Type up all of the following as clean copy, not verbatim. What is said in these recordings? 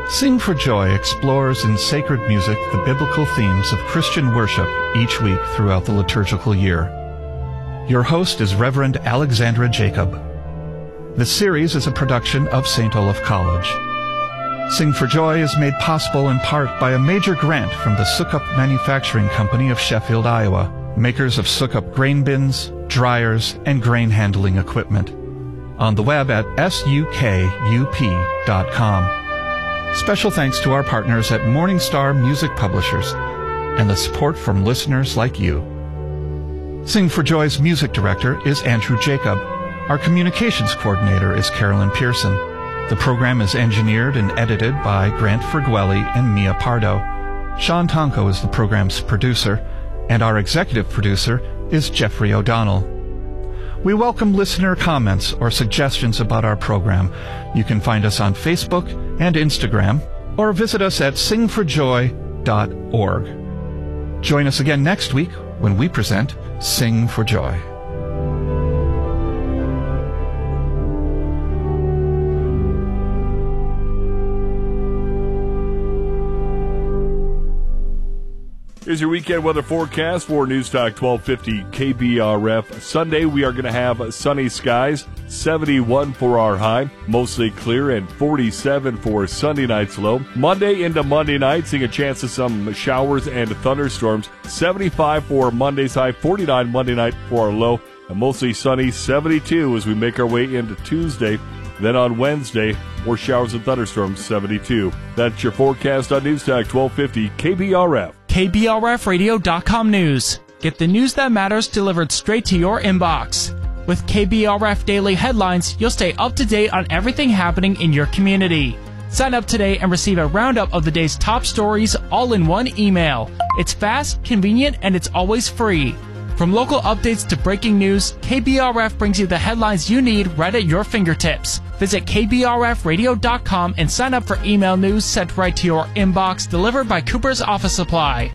Sing for Joy explores in sacred music the biblical themes of Christian worship each week throughout the liturgical year. Your host is Reverend Alexandra Jacob. This series is a production of St. Olaf College. Sing for Joy is made possible in part by a major grant from the Sukup Manufacturing Company of Sheffield, Iowa, makers of Sukup grain bins, dryers, and grain handling equipment. On the web at sukup.com. Special thanks to our partners at Morningstar Music Publishers and the support from listeners like you. Sing for Joy's music director is Andrew Jacob. Our communications coordinator is Carolyn Pearson. The program is engineered and edited by Grant Fergueli and Mia Pardo. Sean Tonko is the program's producer, and our executive producer is Jeffrey O'Donnell. We welcome listener comments or suggestions about our program. You can find us on Facebook and Instagram, or visit us at singforjoy.org. Join us again next week when we present Sing for Joy. Here's your weekend weather forecast for Newstalk 1250 KBRF. Sunday, we are going to have sunny skies, 71 for our high, mostly clear, and 47 for Sunday night's low. Monday into Monday night, seeing a chance of some showers and thunderstorms, 75 for Monday's high, 49 Monday night for our low, and mostly sunny, 72 as we make our way into Tuesday. Then on Wednesday, more showers and thunderstorms, 72. That's your forecast on Newstalk 1250 KBRF. KBRFradio.com news. Get the news that matters delivered straight to your inbox. With KBRF Daily Headlines, you'll stay up to date on everything happening in your community. Sign up today and receive a roundup of the day's top stories all in one email. It's fast, convenient, and it's always free. From local updates to breaking news, KBRF brings you the headlines you need right at your fingertips. Visit KBRFradio.com and sign up for email news sent right to your inbox, delivered by Cooper's Office Supply.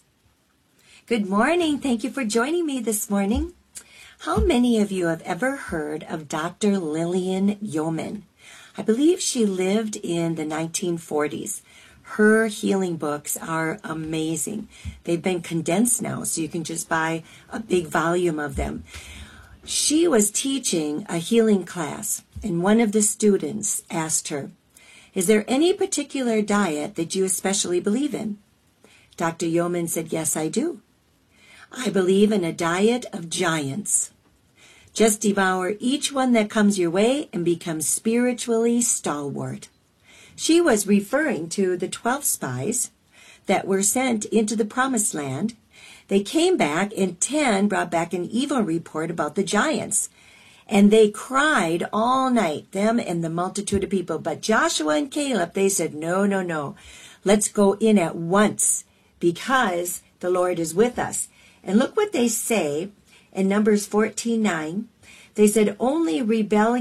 Good morning. Thank you for joining me this morning. How many of you have ever heard of Dr. Lillian Yeoman? I believe she lived in the 1940s. Her healing books are amazing. They've been condensed now, so you can just buy a big volume of them. She was teaching a healing class, and one of the students asked her, "Is there any particular diet that you especially believe in?" Dr. Yeoman said, "Yes, I do. I believe in a diet of giants. Just devour each one that comes your way and become spiritually stalwart." She was referring to the 12 spies that were sent into the promised land. They came back, and 10 brought back an evil report about the giants. And they cried all night, them and the multitude of people. But Joshua and Caleb, they said, no, no, no. Let's go in at once because the Lord is with us. And look what they say in Numbers 14:9. They said, "Only rebel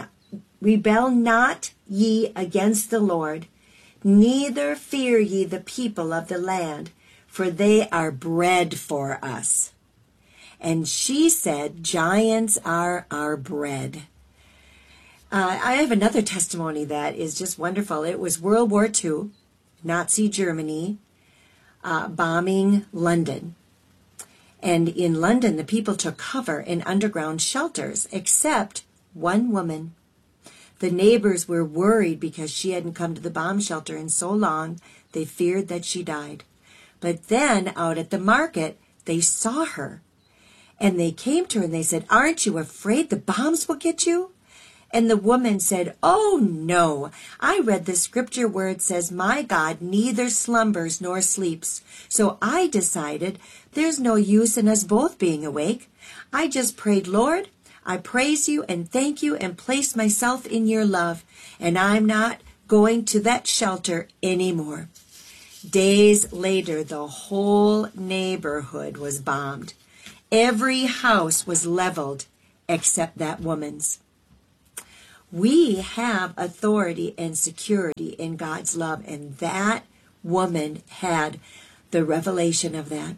not ye against the Lord, neither fear ye the people of the land, for they are bread for us." And she said, giants are our bread. I have another testimony that is just wonderful. It was World War II, Nazi Germany, bombing London. And in London, the people took cover in underground shelters, except one woman. The neighbors were worried because she hadn't come to the bomb shelter in so long, they feared that she died. But then out at the market, they saw her. And they came to her and they said, "Aren't you afraid the bombs will get you?" And the woman said, "Oh, no. I read the scripture where it says, 'My God neither slumbers nor sleeps.' So I decided there's no use in us both being awake. I just prayed, 'Lord, I praise you and thank you and place myself in your love, and I'm not going to that shelter anymore.'" Days later, the whole neighborhood was bombed. Every house was leveled except that woman's. We have authority and security in God's love, and that woman had the revelation of that.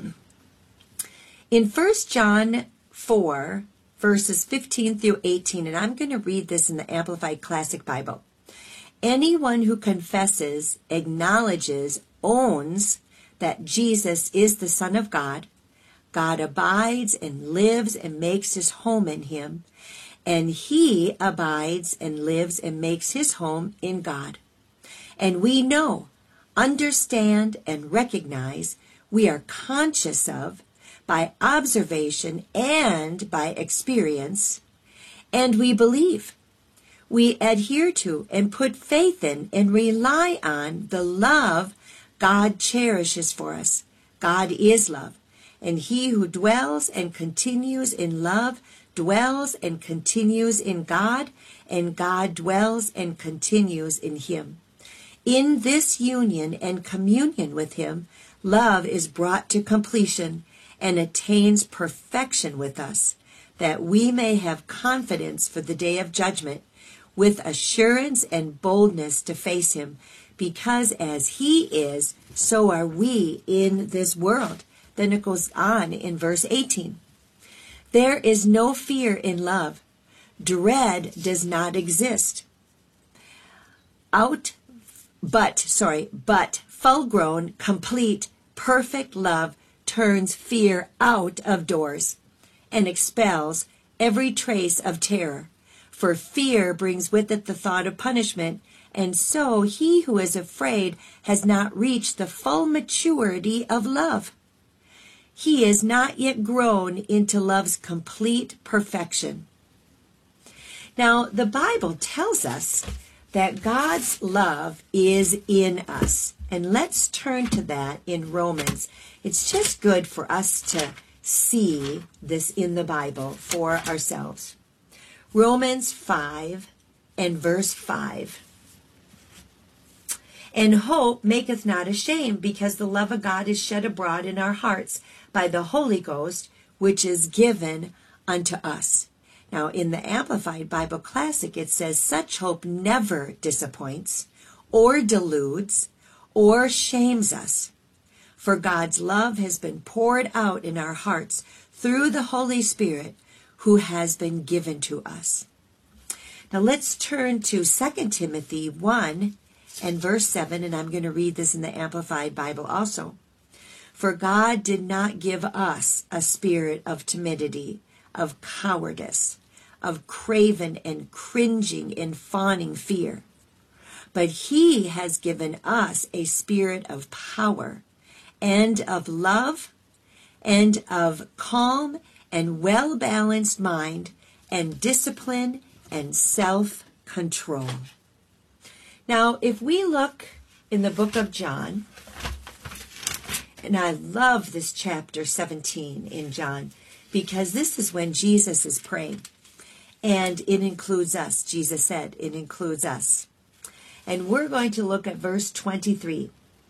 In 1 John 4, verses 15 through 18, and I'm going to read this in the Amplified Classic Bible. Anyone who confesses, acknowledges, owns that Jesus is the Son of God, God abides and lives and makes his home in him, and he abides and lives and makes his home in God. And we know, understand, and recognize, we are conscious of, by observation and by experience, and we believe. We adhere to and put faith in and rely on the love God cherishes for us. God is love, and he who dwells and continues in love dwells and continues in God, and God dwells and continues in him. In this union and communion with him, love is brought to completion and attains perfection with us, that we may have confidence for the day of judgment, with assurance and boldness to face him, because as he is, so are we in this world. Then it goes on in verse 18. There is no fear in love. Dread does not exist. But full-grown, complete, perfect love turns fear out of doors and expels every trace of terror. For fear brings with it the thought of punishment, and so he who is afraid has not reached the full maturity of love. He is not yet grown into love's complete perfection. Now, the Bible tells us that God's love is in us. And let's turn to that in Romans. It's just good for us to see this in the Bible for ourselves. Romans 5 and verse 5. And hope maketh not ashamed, because the love of God is shed abroad in our hearts by the Holy Ghost, which is given unto us. Now, in the Amplified Bible Classic, it says, such hope never disappoints, or deludes, or shames us. For God's love has been poured out in our hearts through the Holy Spirit, who has been given to us. Now, let's turn to 2 Timothy 1 and verse 7, and I'm going to read this in the Amplified Bible also. For God did not give us a spirit of timidity, of cowardice, of craven and cringing and fawning fear, but he has given us a spirit of power and of love and of calm and well-balanced mind and discipline and self-control. Now, if we look in the book of John, and I love this chapter 17 in John, because this is when Jesus is praying. And it includes us. Jesus said it includes us. And we're going to look at verse 23.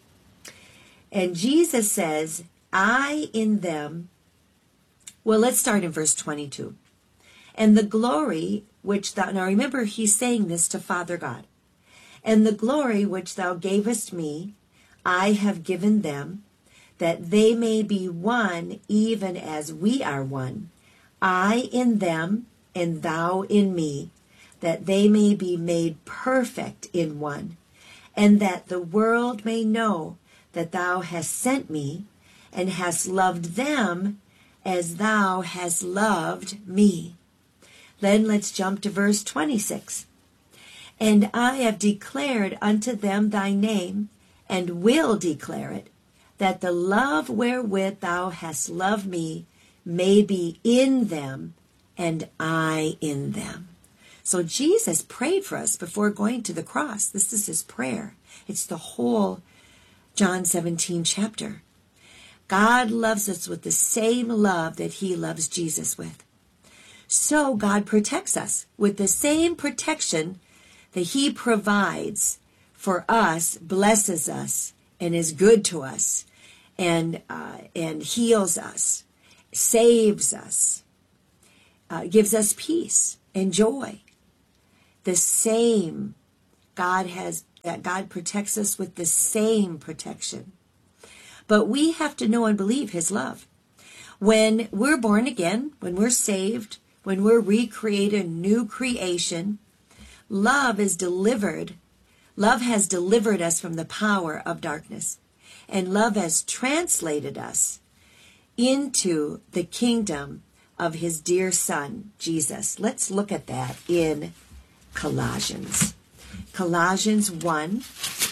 And Jesus says, I in them. Well, let's start in verse 22. And the glory which thou, now remember, he's saying this to Father God. And the glory which thou gavest me, I have given them, that they may be one, even as we are one. I in them, and thou in me, that they may be made perfect in one, and that the world may know that thou hast sent me, and hast loved them as thou hast loved me. Then let's jump to verse 26. And I have declared unto them thy name, and will declare it, that the love wherewith thou hast loved me may be in them, and I in them. So Jesus prayed for us before going to the cross. This is his prayer. It's the whole John 17 chapter. God loves us with the same love that he loves Jesus with. So God protects us with the same protection that he provides for us, blesses us, and is good to us, and heals us, saves us, gives us peace and joy. The same God has, that God protects us with the same protection. But we have to know and believe his love. When we're born again, when we're saved, when we're recreated, new creation, love is delivered Love has delivered us from the power of darkness, and love has translated us into the kingdom of his dear Son, Jesus. Let's look at that in Colossians. Colossians 1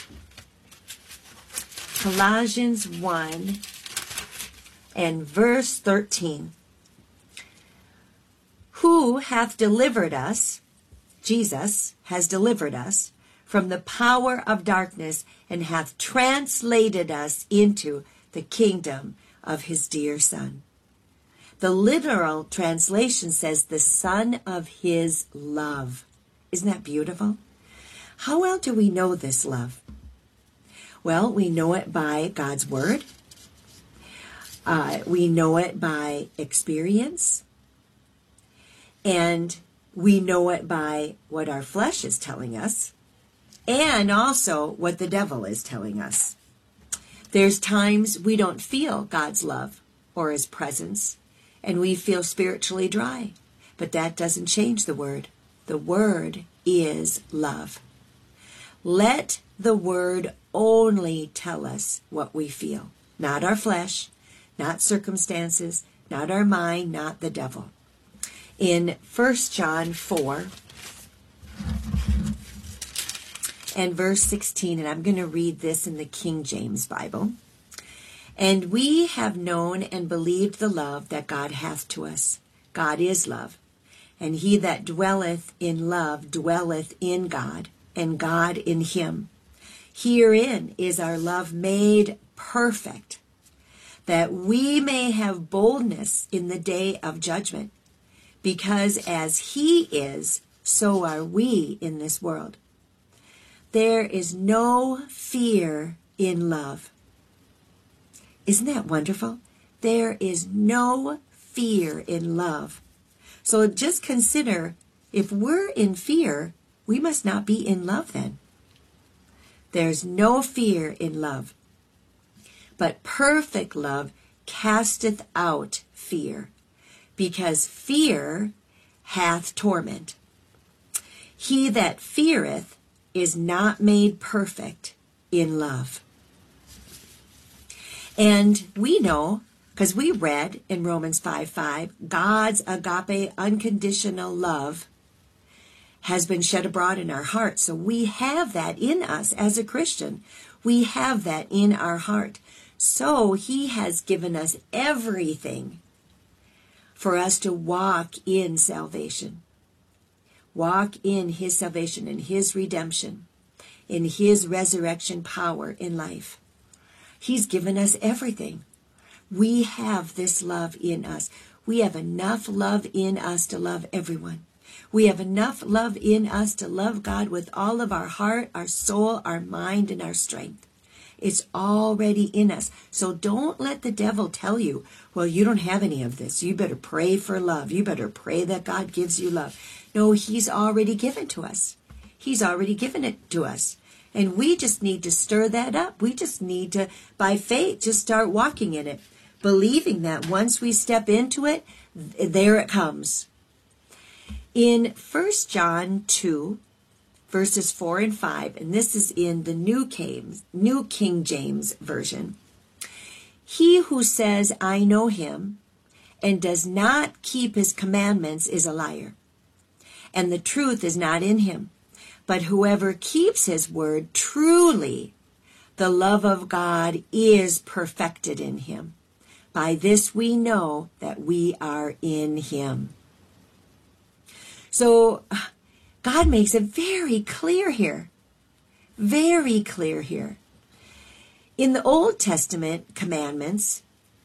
and verse 13. Who hath delivered us, Jesus has delivered us, from the power of darkness, and hath translated us into the kingdom of his dear Son. The literal translation says the Son of his love. Isn't that beautiful? How well do we know this love? Well, we know it by God's Word. We know it by experience. And we know it by what our flesh is telling us. And also what the devil is telling us. There's times we don't feel God's love or his presence, and we feel spiritually dry. But that doesn't change the Word. The Word is love. Let the Word only tell us what we feel. Not our flesh, not circumstances, not our mind, not the devil. In 1 John 4 and verse 16, and I'm going to read this in the King James Bible. And we have known and believed the love that God hath to us. God is love. And he that dwelleth in love dwelleth in God, and God in him. Herein is our love made perfect, that we may have boldness in the day of judgment, because as he is, so are we in this world. There is no fear in love. Isn't that wonderful? There is no fear in love. So just consider, if we're in fear, we must not be in love then. There's no fear in love. But perfect love casteth out fear, because fear hath torment. He that feareth is not made perfect in love. And we know, because we read in Romans 5:5, God's agape, unconditional love has been shed abroad in our hearts. So we have that in us as a Christian. We have that in our heart. So he has given us everything for us to walk in salvation. Walk in his salvation, in his redemption, in his resurrection power in life. He's given us everything. We have this love in us. We have enough love in us to love everyone. We have enough love in us to love God with all of our heart, our soul, our mind, and our strength. It's already in us. So don't let the devil tell you, well, you don't have any of this. You better pray for love. You better pray that God gives you love. No, he's already given to us. He's already given it to us. And we just need to stir that up. We just need to, by faith, just start walking in it, believing that once we step into it, there it comes. In 1 John 2, verses 4 and 5, and this is in the New King James Version. He who says, I know him, and does not keep his commandments is a liar, and the truth is not in him. But whoever keeps his word, truly the love of God is perfected in him. By this we know that we are in him. So God makes it very clear here. Very clear here. In the Old Testament commandments,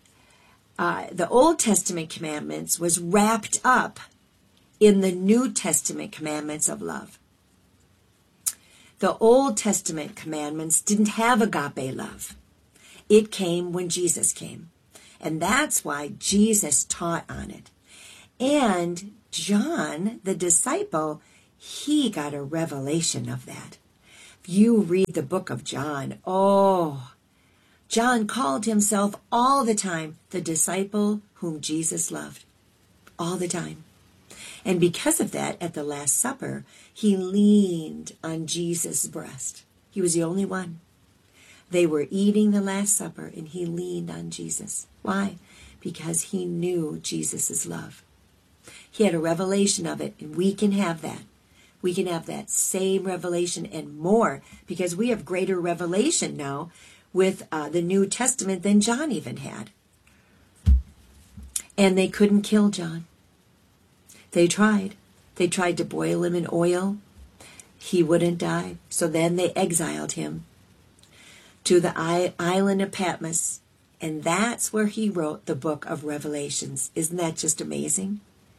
was wrapped up in the New Testament commandments of love. The Old Testament commandments didn't have agape love. It came when Jesus came. And that's why Jesus taught on it. And John, the disciple, he got a revelation of that. If you read the book of John, John called himself all the time the disciple whom Jesus loved. All the time. And because of that, at the Last Supper, he leaned on Jesus' breast. He was the only one. They were eating the Last Supper, and he leaned on Jesus. Why? Because he knew Jesus' love. He had a revelation of it, and we can have that. We can have that same revelation and more, because we have greater revelation now with the New Testament than John even had. And they couldn't kill John. They tried. They tried to boil him in oil. He wouldn't die. So then they exiled him to the island of Patmos. And that's where he wrote the book of Revelations. Isn't that just amazing?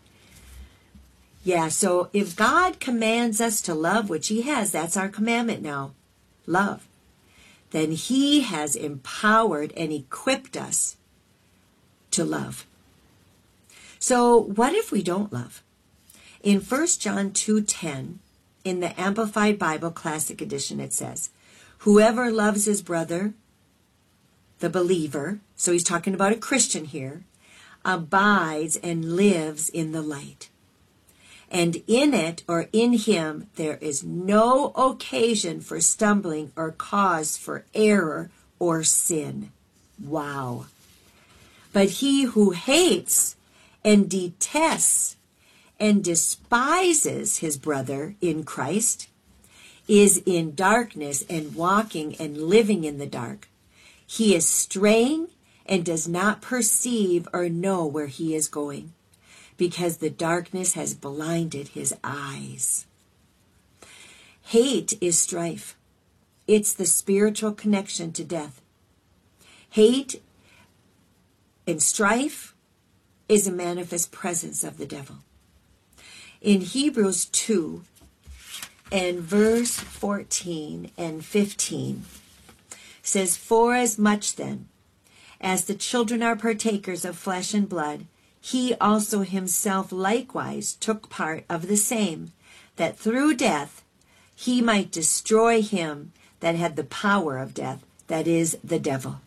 Yeah, so if God commands us to love, which he has, that's our commandment now, love, then he has empowered and equipped us to love. So what if we don't love? In 1 John 2:10, in the Amplified Bible Classic Edition, it says, whoever loves his brother, the believer, so he's talking about a Christian here, abides and lives in the light. And in it, or in him, there is no occasion for stumbling or cause for error or sin. Wow. But he who hates and detests and despises his brother in Christ is in darkness and walking and living in the dark. He is straying and does not perceive or know where he is going, because the darkness has blinded his eyes. Hate is strife. It's the spiritual connection to death. Hate and strife is a manifest presence of the devil. In Hebrews 2 and verse 14 and 15 says, for as much then as the children are partakers of flesh and blood, he also himself likewise took part of the same, that through death he might destroy him that had the power of death, that is, the devil,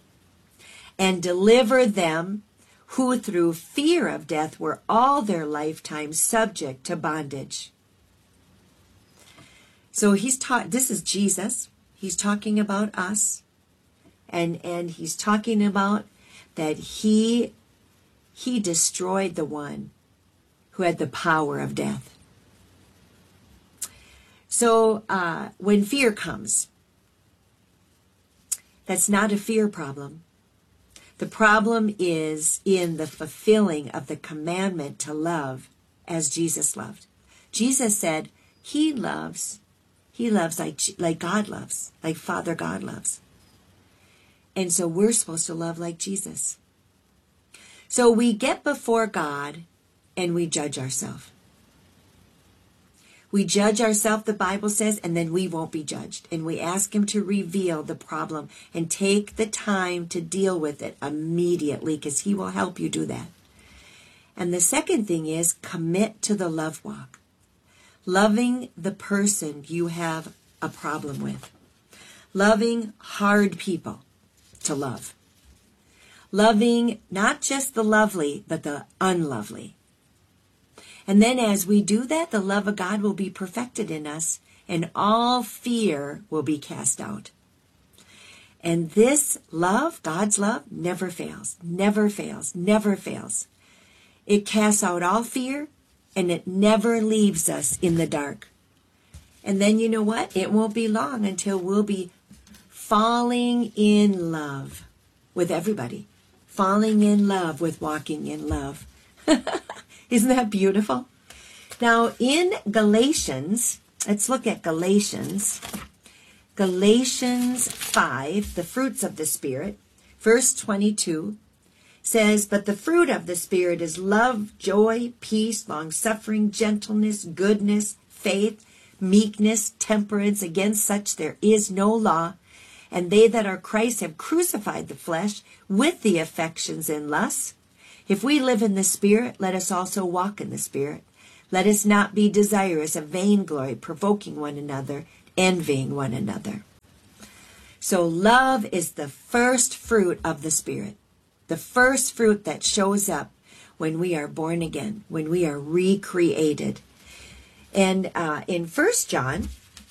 and deliver them who through fear of death were all their lifetime subject to bondage. So this is Jesus. He's talking about us, and he's talking about that he destroyed the one who had the power of death. So when fear comes, that's not a fear problem. The problem is in the fulfilling of the commandment to love as Jesus loved. Jesus said he loves like God loves, like Father God loves. And so we're supposed to love like Jesus. So we get before God and we judge ourselves. We judge ourselves, the Bible says, and then we won't be judged. And we ask him to reveal the problem and take the time to deal with it immediately, because he will help you do that. And the second thing is commit to the love walk. Loving the person you have a problem with. Loving hard people to love. Loving not just the lovely, but the unlovely. And then as we do that, the love of God will be perfected in us, and all fear will be cast out. And this love, God's love, never fails, never fails, never fails. It casts out all fear, and it never leaves us in the dark. And then you know what? It won't be long until we'll be falling in love with everybody. Falling in love with walking in love. Isn't that beautiful? Now in Galatians, let's look at Galatians. Galatians 5, the fruits of the Spirit, verse 22, says, but the fruit of the Spirit is love, joy, peace, long-suffering, gentleness, goodness, faith, meekness, temperance. Against such there is no law. And they that are Christ have crucified the flesh with the affections and lusts. If we live in the Spirit, let us also walk in the Spirit. Let us not be desirous of vainglory, provoking one another, envying one another. So love is the first fruit of the Spirit. The first fruit that shows up when we are born again, when we are recreated. And in 1 John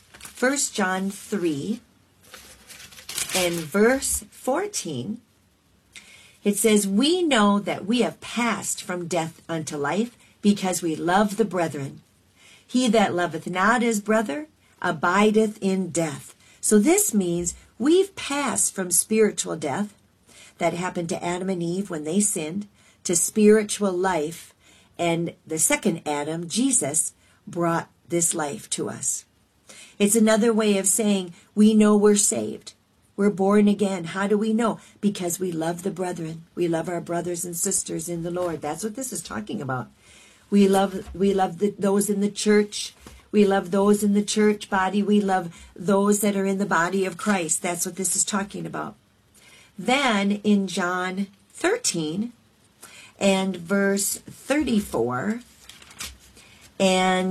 3 and verse 14, it says, "We know that we have passed from death unto life, because we love the brethren. He that loveth not his brother abideth in death." So this means we've passed from spiritual death that happened to Adam and Eve when they sinned to spiritual life. And the second Adam, Jesus, brought this life to us. It's another way of saying we know we're saved. We're born again. How do we know? Because we love the brethren. We love our brothers and sisters in the Lord. That's what this is talking about. We love those in the church. We love those in the church body. We love those that are in the body of Christ. That's what this is talking about. Then in John 13 and verse 34 and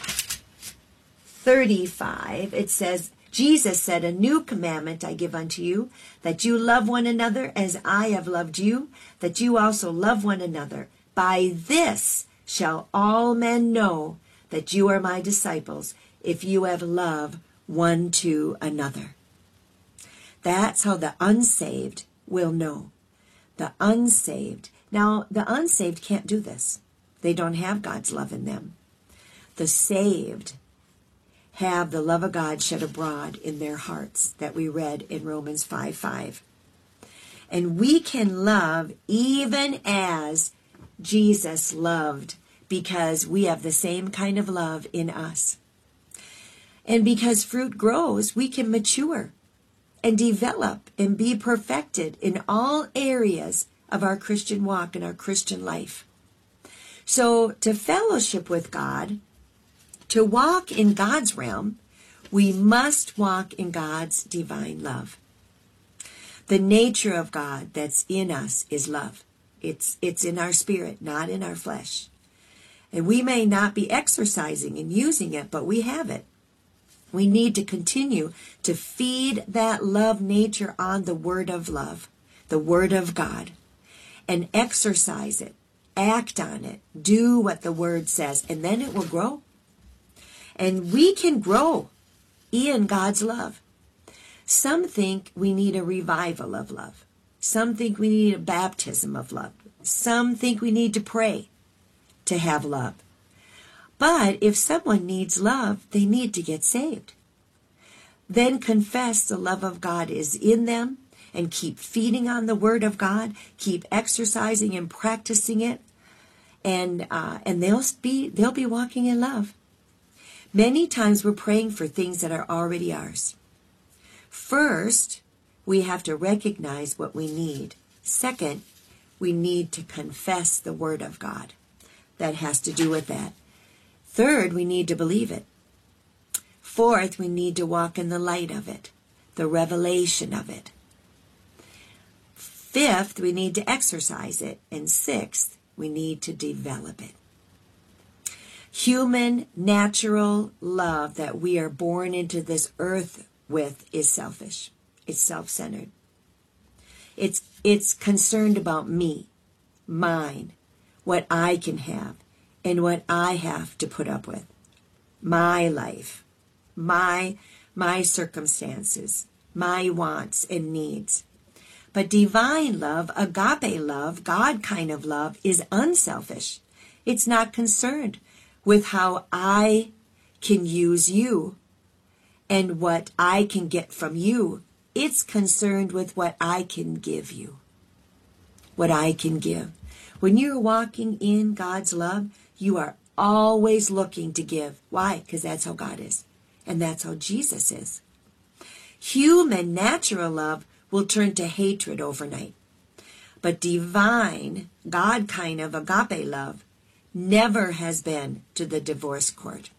35, it says, "Jesus said, a new commandment I give unto you, that you love one another as I have loved you, that you also love one another. By this shall all men know that you are my disciples, if you have love one to another." That's how the unsaved will know. The unsaved. Now, the unsaved can't do this. They don't have God's love in them. The saved have the love of God shed abroad in their hearts that we read in Romans 5:5. And we can love even as Jesus loved, because we have the same kind of love in us. And because fruit grows, we can mature and develop and be perfected in all areas of our Christian walk and our Christian life. So to fellowship with God, to walk in God's realm, we must walk in God's divine love. The nature of God that's in us is love. It's in our spirit, not in our flesh. And we may not be exercising and using it, but we have it. We need to continue to feed that love nature on the word of love, the word of God, and exercise it, act on it, do what the word says, and then it will grow. And we can grow in God's love. Some think we need a revival of love. Some think we need a baptism of love. Some think we need to pray to have love. But if someone needs love, they need to get saved. Then confess the love of God is in them and keep feeding on the word of God, keep exercising and practicing it, and they'll be walking in love. Many times we're praying for things that are already ours. First, we have to recognize what we need. Second, we need to confess the word of God. That has to do with that. Third, we need to believe it. Fourth, we need to walk in the light of it, the revelation of it. Fifth, we need to exercise it. And sixth, we need to develop it. Human, natural love that we are born into this earth with is selfish. It's self-centered. It's concerned about me, mine, what I can have, and what I have to put up with. My life, my circumstances, my wants and needs. But divine love, agape love, God kind of love, is unselfish. It's not concerned with how I can use you and what I can get from you. It's concerned with what I can give you, what I can give. When you're walking in God's love, you are always looking to give. Why? Because that's how God is, and that's how Jesus is. Human, natural love will turn to hatred overnight. But divine, God kind of agape love never has been to the divorce court.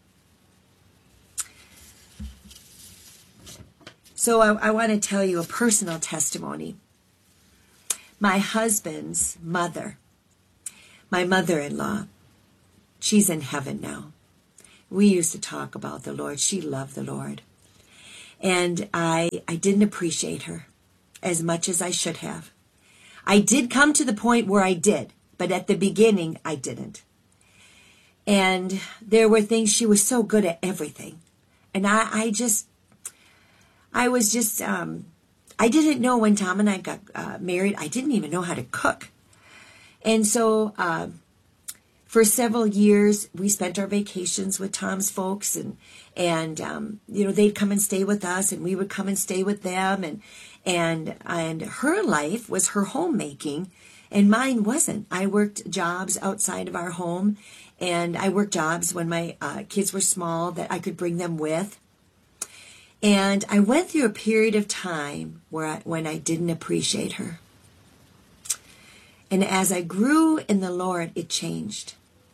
So I want to tell you a personal testimony. My husband's mother, my mother-in-law, she's in heaven now. We used to talk about the Lord. She loved the Lord. And I didn't appreciate her as much as I should have. I did come to the point where I did, But at the beginning, I didn't. And there were things, she was so good at everything. And I didn't know when Tom and I got married, I didn't even know how to cook. And so for several years, we spent our vacations with Tom's folks, and they'd come and stay with us, and we would come and stay with them, and her life was her homemaking, and mine wasn't. I worked jobs outside of our home, and I worked jobs when my kids were small that I could bring them with. And I went through a period of time when I didn't appreciate her. And as I grew in the Lord, it changed.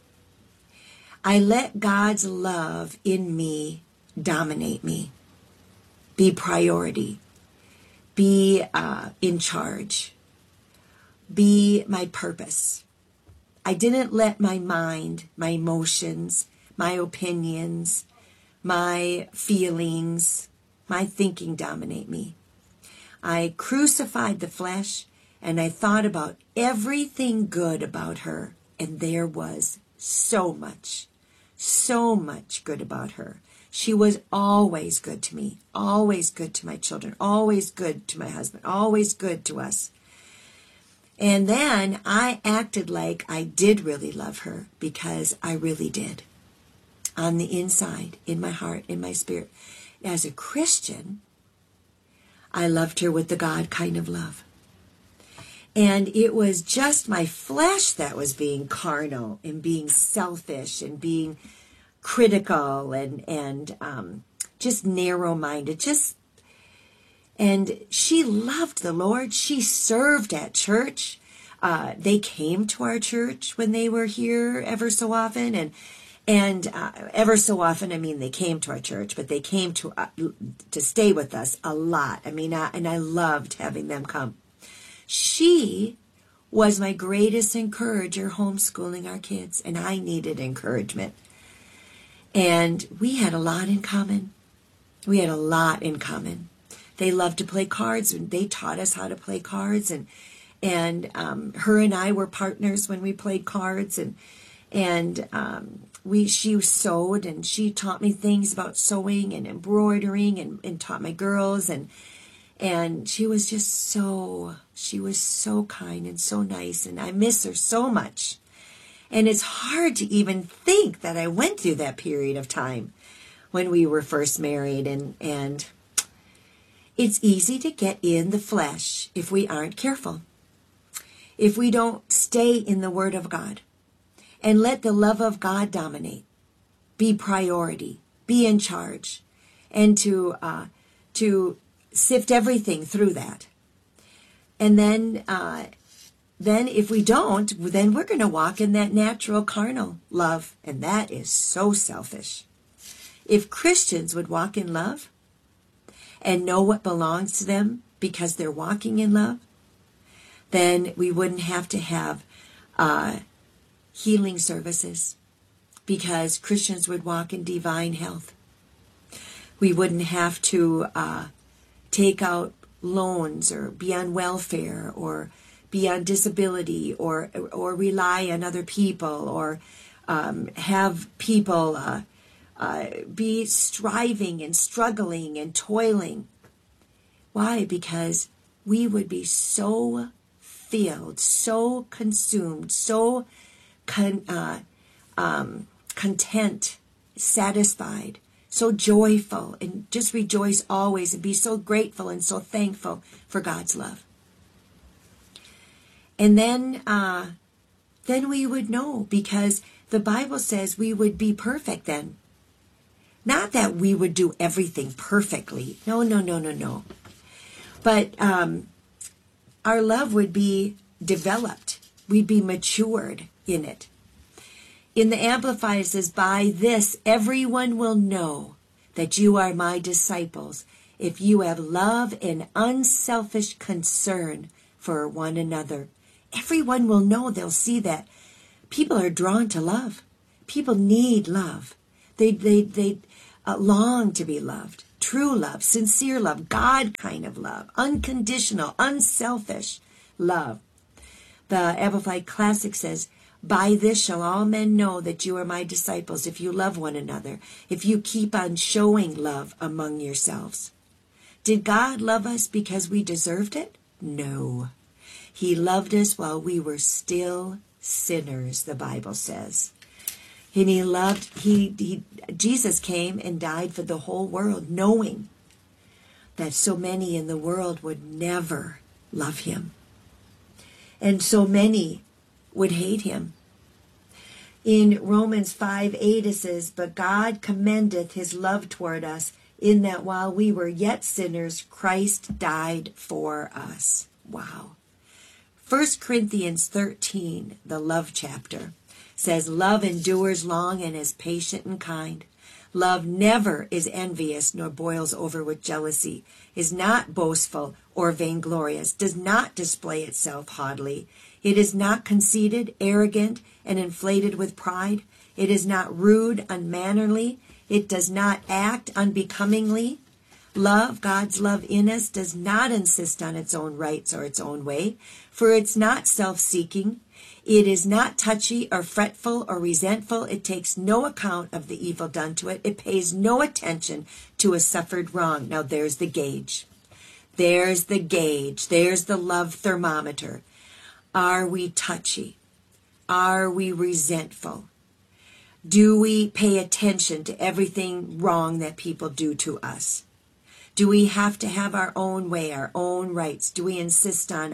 I let God's love in me dominate me, be priority, be in charge, be my purpose. I didn't let my mind, my emotions, my opinions, my feelings, my thinking dominate me. I crucified the flesh, and I thought about everything good about her, and there was so much good about her. She was always good to me, always good to my children, always good to my husband, always good to us. And then I acted like I did really love her, because I really did. On the inside, in my heart, in my spirit. As a Christian, I loved her with the God kind of love. And it was just my flesh that was being carnal and being selfish and being critical and just narrow-minded. And she loved the Lord. She served at church. They came to our church when they were here ever so often. And ever so often, I mean, they came to our church, but they came to stay with us a lot. I mean, and I loved having them come. She was my greatest encourager homeschooling our kids, and I needed encouragement. And we had a lot in common. We had a lot in common. They loved to play cards, and they taught us how to play cards. And her and I were partners when we played cards. She sewed, and she taught me things about sewing and embroidering, and taught my girls. And she was just so kind and so nice. And I miss her so much. And it's hard to even think that I went through that period of time when we were first married. And it's easy to get in the flesh if we aren't careful. If we don't stay in the Word of God and let the love of God dominate, be priority, be in charge, and to sift everything through that. And then if we don't, then we're going to walk in that natural carnal love, and that is so selfish. If Christians would walk in love and know what belongs to them because they're walking in love, then we wouldn't have to have healing services, because Christians would walk in divine health. We wouldn't have to take out loans or be on welfare or be on disability or rely on other people or have people be striving and struggling and toiling. Why? Because we would be so filled, so consumed, so content, satisfied, so joyful, and just rejoice always and be so grateful and so thankful for God's love. And then we would know, because the Bible says we would be perfect then. Not that we would do everything perfectly. No. But our love would be developed. We'd be matured in it. In the Amplified, it says, "By this everyone will know that you are my disciples, if you have love and unselfish concern for one another." Everyone will know. They'll see that. People are drawn to love. People need love. They long to be loved. True love, sincere love, God kind of love, unconditional, unselfish love. The Amplified Classic says, "By this shall all men know that you are my disciples, if you love one another, if you keep on showing love among yourselves." Did God love us because we deserved it? No. He loved us while we were still sinners, the Bible says. And Jesus came and died for the whole world, knowing that so many in the world would never love him. And so many would hate him. In Romans 5:8 it says, "But God commendeth his love toward us, in that while we were yet sinners, Christ died for us." Wow. 1 Corinthians 13, the love chapter, says, "Love endures long and is patient and kind. Love never is envious nor boils over with jealousy, is not boastful or vainglorious, does not display itself haughtily. It is not conceited, arrogant, and inflated with pride. It is not rude, unmannerly. It does not act unbecomingly. Love, God's love in us, does not insist on its own rights or its own way, for it's not self-seeking. It is not touchy or fretful or resentful. It takes no account of the evil done to it. It pays no attention to a suffered wrong." Now there's the gauge. There's the gauge. There's the love thermometer. Are we touchy? Are we resentful? Do we pay attention to everything wrong that people do to us? Do we have to have our own way, our own rights? Do we insist on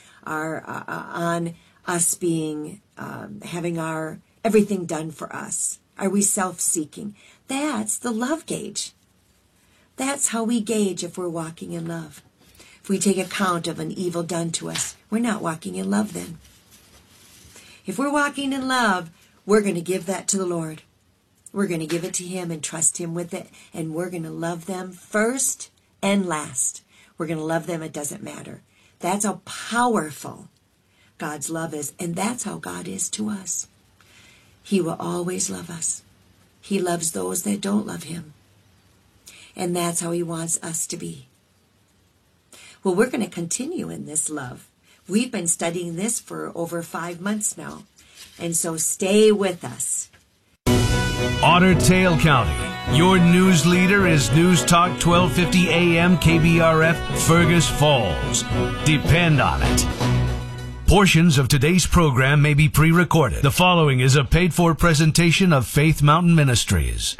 on us being having our everything done for us? Are we self-seeking? That's the love gauge. That's how we gauge if we're walking in love. If we take account of an evil done to us, we're not walking in love then. If we're walking in love, we're going to give that to the Lord. We're going to give it to him and trust him with it, and we're going to love them first and last. We're going to love them, it doesn't matter. That's how powerful God's love is, and that's how God is to us. He will always love us. He loves those that don't love him, and that's how he wants us to be. Well, we're going to continue in this love. We've been studying this for over 5 months now, and so stay with us. Otter Tail County. Your news leader is News Talk 1250 AM KBRF Fergus Falls. Depend on it. Portions of today's program may be pre-recorded. The following is a paid-for presentation of Faith Mountain Ministries.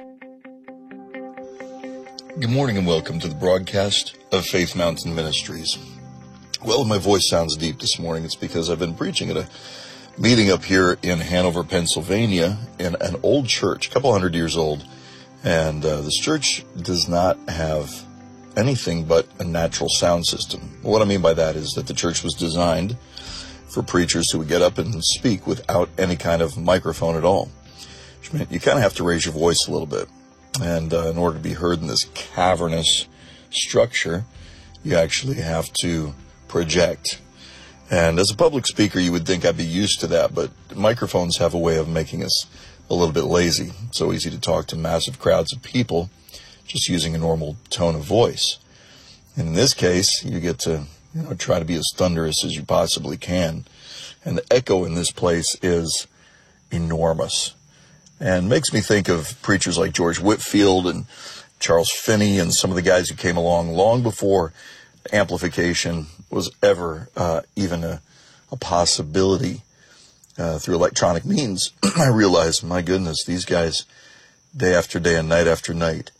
Good morning and welcome to the broadcast of Faith Mountain Ministries. Well, if my voice sounds deep this morning, it's because I've been preaching at a meeting up here in Hanover, Pennsylvania, in an old church, a couple hundred years old. And this church does not have anything but a natural sound system. What I mean by that is that the church was designed for preachers who would get up and speak without any kind of microphone at all, which meant you kind of have to raise your voice a little bit. And in order to be heard in this cavernous structure, you actually have to project. And as a public speaker, you would think I'd be used to that, but microphones have a way of making us a little bit lazy. It's so easy to talk to massive crowds of people just using a normal tone of voice. And in this case, you get to try to be as thunderous as you possibly can. And the echo in this place is enormous. And makes me think of preachers like George Whitefield and Charles Finney and some of the guys who came along long before amplification was ever even a possibility through electronic means. I realized, my goodness, these guys, day after day and night after night,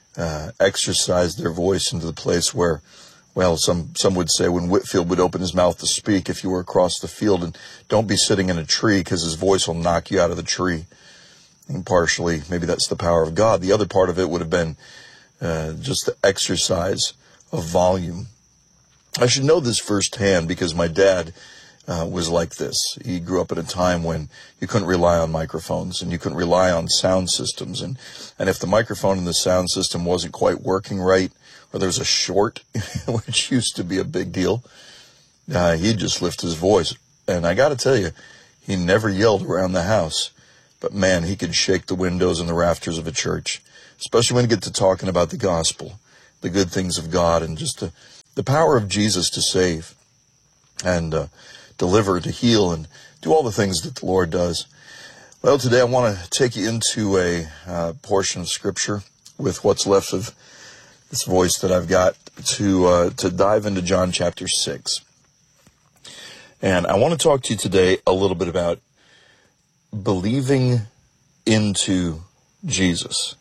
exercised their voice into the place where, well, some would say when Whitefield would open his mouth to speak, if you were across the field, and don't be sitting in a tree because his voice will knock you out of the tree. And partially, maybe that's the power of God. The other part of it would have been just the exercise of volume. I should know this firsthand because my dad was like this. He grew up at a time when you couldn't rely on microphones and you couldn't rely on sound systems. And if the microphone and the sound system wasn't quite working right, or there was a short, which used to be a big deal, he'd just lift his voice. And I got to tell you, he never yelled around the house. But man, he could shake the windows and the rafters of a church, especially when you get to talking about the gospel, the good things of God, and just the power of Jesus to save. And deliver, to heal, and do all the things that the Lord does. Well, today I want to take you into a portion of Scripture with what's left of this voice that I've got to dive into John chapter 6. And I want to talk to you today a little bit about believing into Jesus.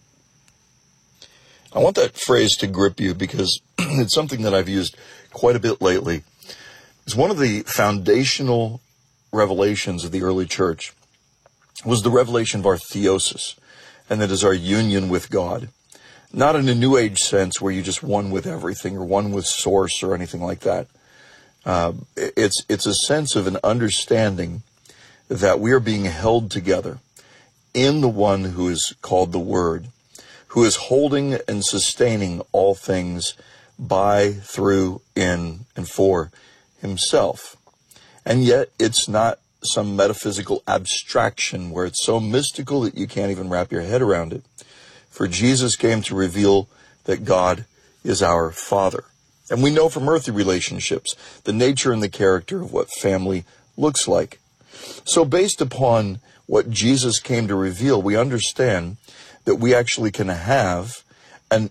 I want that phrase to grip you because it's something that I've used quite a bit lately. It's one of the foundational revelations of the early church was the revelation of our theosis, and that is our union with God. Not in a New Age sense where you just one with everything or one with source or anything like that. It's a sense of an understanding that we are being held together in the one who is called the Word, who is holding and sustaining all things by, through, in, and for himself. And yet it's not some metaphysical abstraction where it's so mystical that you can't even wrap your head around it. For Jesus came to reveal that God is our Father. And we know from earthly relationships the nature and the character of what family looks like. So based upon what Jesus came to reveal, we understand that we actually can have an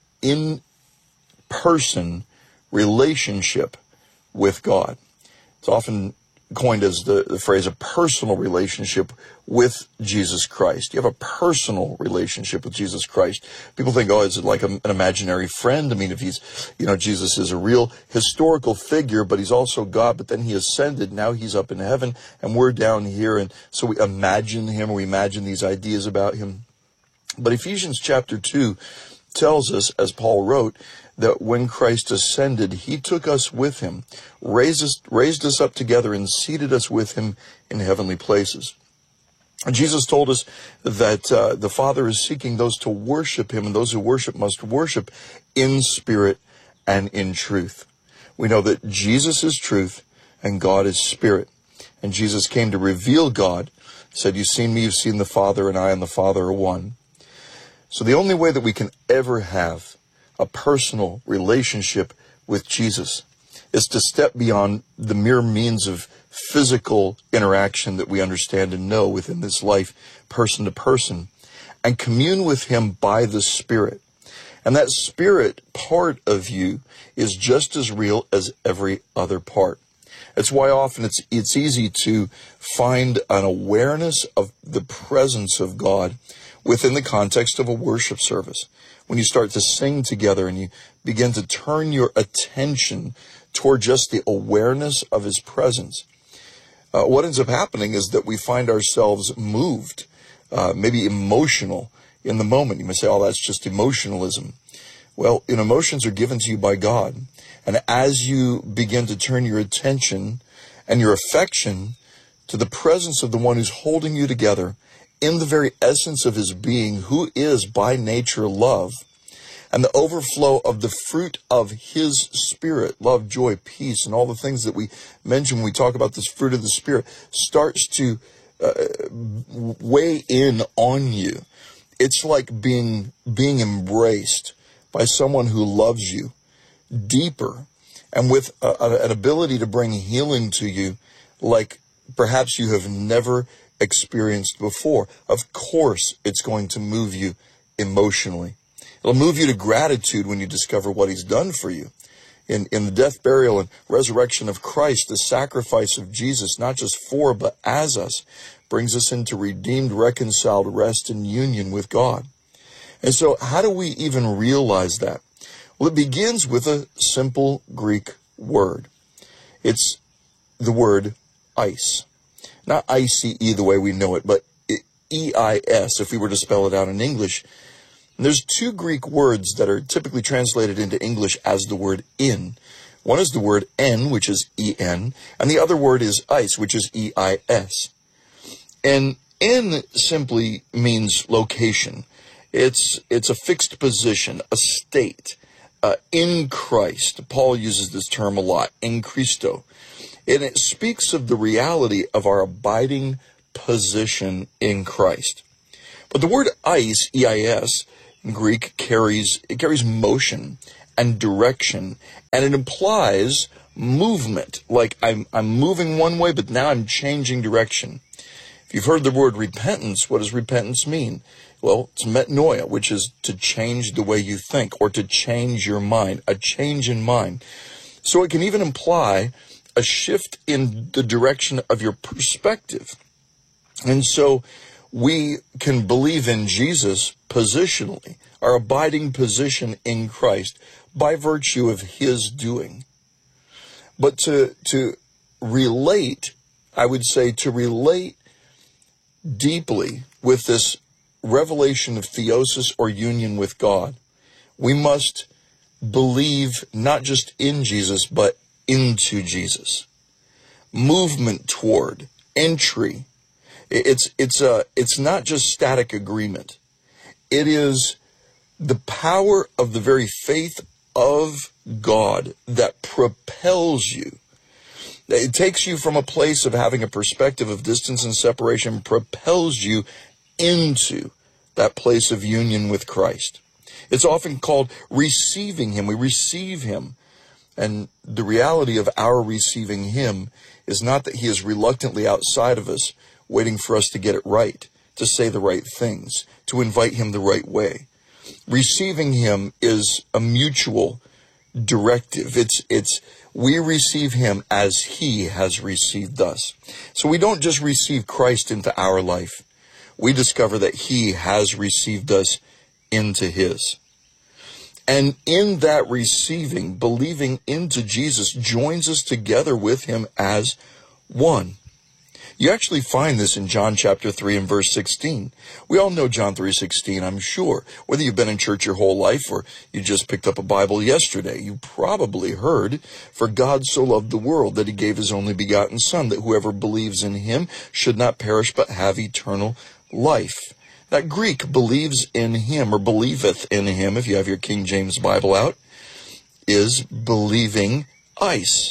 in-person relationship with God. It's often coined as the phrase a personal relationship with Jesus Christ. You have a personal relationship with Jesus Christ. People think, oh, is it like an imaginary friend? I mean, if he's, Jesus is a real historical figure, but he's also God, but then he ascended, now he's up in heaven, and we're down here, and so we imagine him, or we imagine these ideas about him. But Ephesians chapter 2 tells us, as Paul wrote, that when Christ ascended, he took us with him, raised us up together, and seated us with him in heavenly places. And Jesus told us that the Father is seeking those to worship him, and those who worship must worship in spirit and in truth. We know that Jesus is truth and God is spirit. And Jesus came to reveal God. He said, "You've seen me, you've seen the Father, and I and the Father are one." So the only way that we can ever have a personal relationship with Jesus is to step beyond the mere means of physical interaction that we understand and know within this life, person to person, and commune with him by the Spirit. And that Spirit part of you is just as real as every other part. That's why often it's easy to find an awareness of the presence of God within the context of a worship service. When you start to sing together and you begin to turn your attention toward just the awareness of his presence, what ends up happening is that we find ourselves moved, maybe emotional in the moment. You may say, oh, that's just emotionalism. Well, emotions are given to you by God. And as you begin to turn your attention and your affection to the presence of the one who's holding you together in the very essence of his being, who is by nature love, and the overflow of the fruit of his Spirit, love, joy, peace, and all the things that we mention when we talk about this fruit of the Spirit, starts to weigh in on you. It's like being embraced by someone who loves you deeper and with an ability to bring healing to you like perhaps you have never experienced before. Of course, it's going to move you emotionally. It'll move you to gratitude when you discover what he's done for you. In the death, burial, and resurrection of Christ, the sacrifice of Jesus, not just for, but as us, brings us into redeemed, reconciled rest and union with God. And so how do we even realize that? Well, it begins with a simple Greek word. It's the word ice. Not I-C-E the way we know it, but E-I-S, if we were to spell it out in English. And there's two Greek words that are typically translated into English as the word in. One is the word en, which is E-N, and the other word is ice, which is E-I-S. And en simply means location. It's a fixed position, a state. In Christ, Paul uses this term a lot, in Christo. And it speaks of the reality of our abiding position in Christ. But the word eis, E-I-S, in Greek carries motion and direction, and it implies movement, like I'm moving one way, but now I'm changing direction. If you've heard the word repentance, what does repentance mean? Well, it's metanoia, which is to change the way you think or to change your mind, a change in mind. So it can even imply a shift in the direction of your perspective. And so we can believe in Jesus positionally, our abiding position in Christ, by virtue of his doing. But to relate, I would say to relate deeply with this revelation of theosis or union with God, we must believe not just in Jesus, but into Jesus. Movement toward, entry. It's not just static agreement. It is the power of the very faith of God that propels you. It takes you from a place of having a perspective of distance and separation, propels you into that place of union with Christ. It's often called receiving him. We receive him. And the reality of our receiving him is not that he is reluctantly outside of us, waiting for us to get it right, to say the right things, to invite him the right way. Receiving him is a mutual directive. We receive him as he has received us. So we don't just receive Christ into our life. We discover that he has received us into his. And in that receiving, believing into Jesus joins us together with him as one. You actually find this in John chapter 3 and verse 16. We all know John 3:16, I'm sure. Whether you've been in church your whole life or you just picked up a Bible yesterday, you probably heard, "For God so loved the world that he gave his only begotten Son, that whoever believes in him should not perish but have eternal life." That Greek believes in him, or believeth in him, if you have your King James Bible out, is believing ice.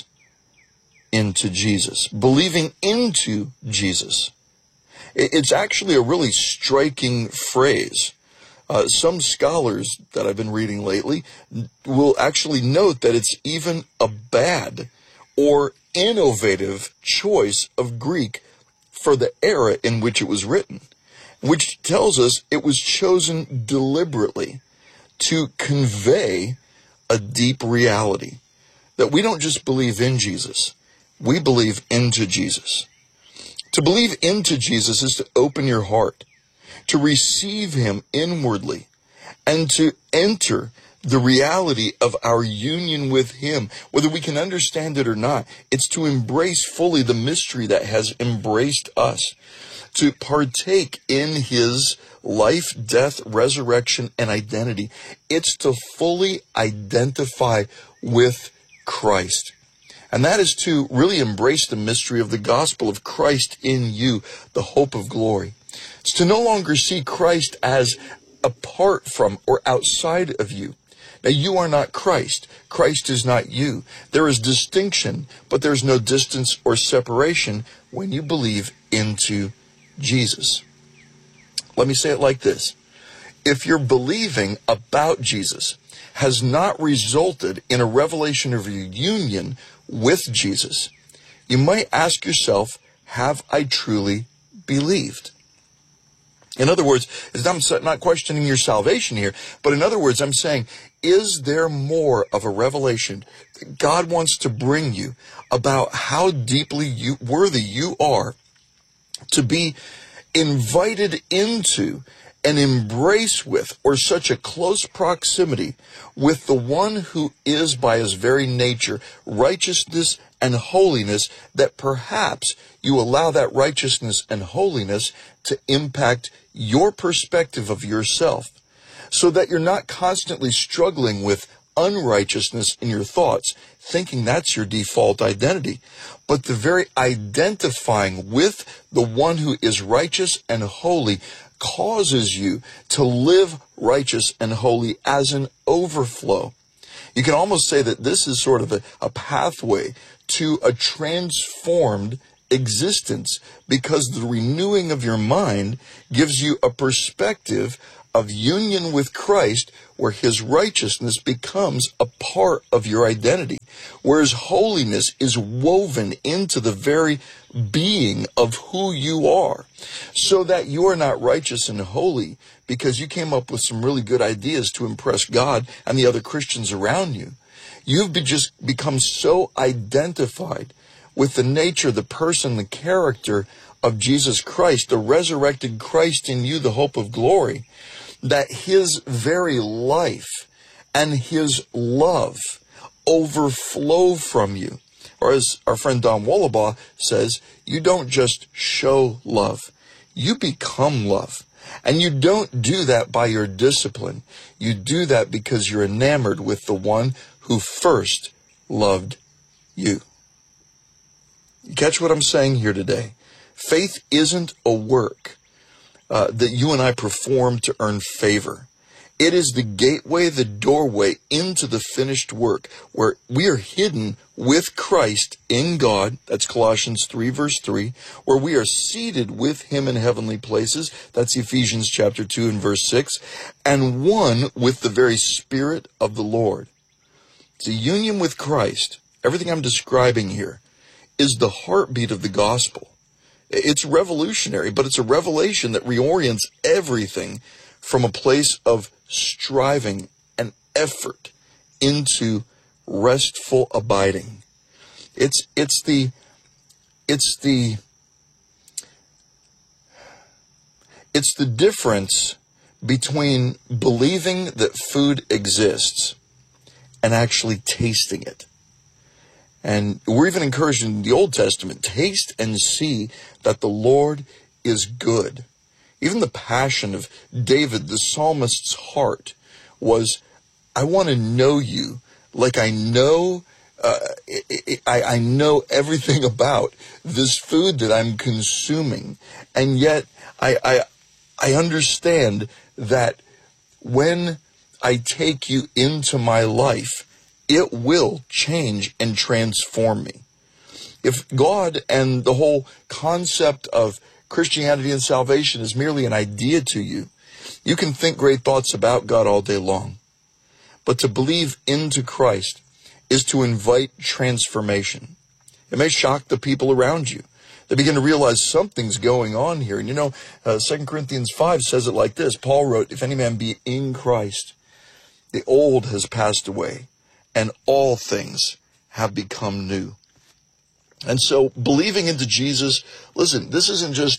Into Jesus, believing into Jesus. It's actually a really striking phrase. Some scholars that I've been reading lately will actually note that it's even a bad or innovative choice of Greek for the era in which it was written, which tells us it was chosen deliberately to convey a deep reality, that we don't just believe in Jesus, we believe into Jesus. To believe into Jesus is to open your heart, to receive him inwardly, and to enter the reality of our union with him. Whether we can understand it or not, it's to embrace fully the mystery that has embraced us, to partake in his life, death, resurrection, and identity. It's to fully identify with Christ. And that is to really embrace the mystery of the gospel of Christ in you, the hope of glory. It's to no longer see Christ as apart from or outside of you. Now, you are not Christ. Christ is not you. There is distinction, but there's no distance or separation when you believe into Jesus. Let me say it like this. If your believing about Jesus has not resulted in a revelation of your union with Jesus, you might ask yourself, have I truly believed? In other words, I'm not questioning your salvation here, but in other words, I'm saying, is there more of a revelation that God wants to bring you about how deeply worthy you are to be invited into and embrace with, or such a close proximity with the one who is by his very nature righteousness and holiness, that perhaps you allow that righteousness and holiness to impact your perspective of yourself, so that you're not constantly struggling with unrighteousness in your thoughts, thinking that's your default identity, but the very identifying with the one who is righteous and holy causes you to live righteous and holy as an overflow. You can almost say that this is sort of a pathway to a transformed existence, because the renewing of your mind gives you a perspective of union with Christ, where his righteousness becomes a part of your identity. whereas holiness is woven into the very being of who you are, so that you are not righteous and holy because you came up with some really good ideas to impress God and the other Christians around you. You've just become so identified with the nature, the person, the character of Jesus Christ, the resurrected Christ in you, the hope of glory, that his very life and his love overflow from you. Or as our friend Don Wallabaugh says, you don't just show love, you become love. And you don't do that by your discipline. You do that because you're enamored with the one who first loved you. You catch what I'm saying here today? Faith isn't a work that you and I perform to earn favor. It is the gateway, the doorway into the finished work, where we are hidden with Christ in God. That's Colossians 3, verse 3, where we are seated with him in heavenly places. That's Ephesians chapter 2 and verse 6, and one with the very Spirit of the Lord. It's a union with Christ. Everything I'm describing here is the heartbeat of the gospel. It's revolutionary, but it's a revelation that reorients everything from a place of striving and effort into restful abiding. It's the difference between believing that food exists and actually tasting it. And we're even encouraged in the Old Testament, taste and see that the Lord is good. Even the passion of David, the psalmist's heart, was, I want to know you like I know, I know everything about this food that I'm consuming. And yet I understand that when I take you into my life, it will change and transform me. If God and the whole concept of Christianity and salvation is merely an idea to you, you can think great thoughts about God all day long. But to believe into Christ is to invite transformation. It may shock the people around you. They begin to realize something's going on here. And 2 Corinthians 5 says it like this. Paul wrote, if any man be in Christ, the old has passed away, and all things have become new. And so believing into Jesus, listen, this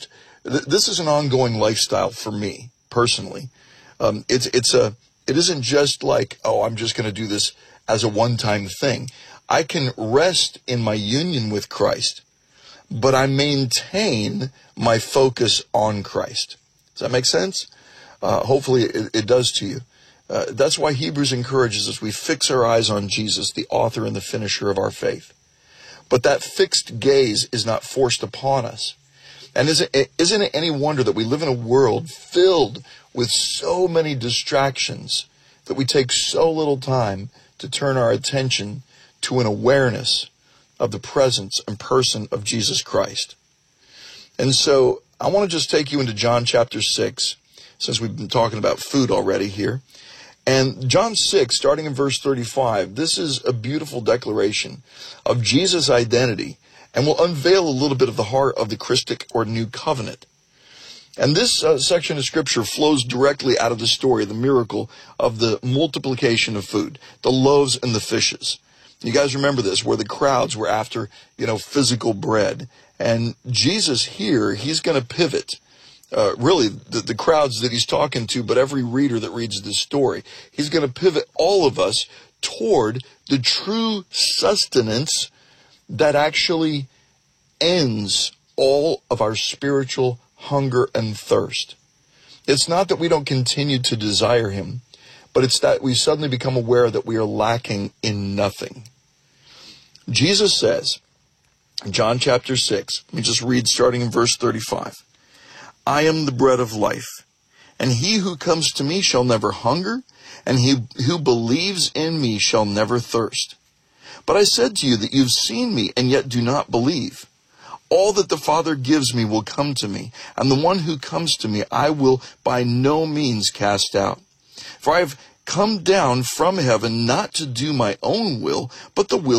is an ongoing lifestyle for me personally. It isn't just like, oh, I'm just going to do this as a one-time thing. I can rest in my union with Christ, but I maintain my focus on Christ. Does that make sense? Hopefully it does to you. That's why Hebrews encourages us, we fix our eyes on Jesus, the author and the finisher of our faith. But that fixed gaze is not forced upon us. And isn't it any wonder that we live in a world filled with so many distractions that we take so little time to turn our attention to an awareness of the presence and person of Jesus Christ? And so I want to just take you into John chapter 6, since we've been talking about food already here. And John 6, starting in verse 35, this is a beautiful declaration of Jesus' identity and will unveil a little bit of the heart of the Christic or New Covenant. And this section of Scripture flows directly out of the story, the miracle of the multiplication of food, the loaves and the fishes. You guys remember this, where the crowds were after, physical bread. And Jesus here, he's going to pivot. Really, the crowds that he's talking to, but every reader that reads this story, he's going to pivot all of us toward the true sustenance that actually ends all of our spiritual hunger and thirst. It's not that we don't continue to desire him, but it's that we suddenly become aware that we are lacking in nothing. Jesus says, in John chapter 6, let me just read starting in verse 35. I am the bread of life, and he who comes to me shall never hunger, and he who believes in me shall never thirst. But I said to you that you've seen me, and yet do not believe. All that the Father gives me will come to me, and the one who comes to me I will by no means cast out. For I have come down from heaven not to do my own will, but the will